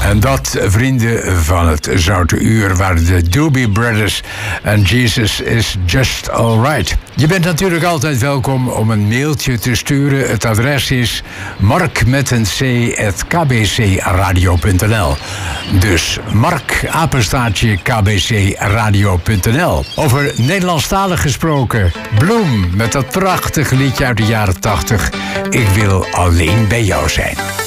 En dat, vrienden van het Zoute Uur, waren de Doobie Brothers en Jesus is Just Alright. Je bent natuurlijk altijd welkom om een mailtje te sturen. Het adres is mark@kbcradio.nl. Dus mark@kbcradio.nl. Over Nederlandstalig gesproken. Bloem met dat prachtige liedje uit de jaren 80. Ik wil alleen bij jou zijn.